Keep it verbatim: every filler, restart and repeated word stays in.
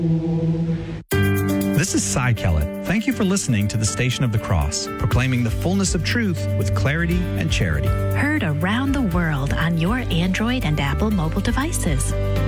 This is Cy Kellett. Thank you for listening to the Station of the Cross, proclaiming the fullness of truth with clarity and charity. Heard around the world on your Android and Apple mobile devices.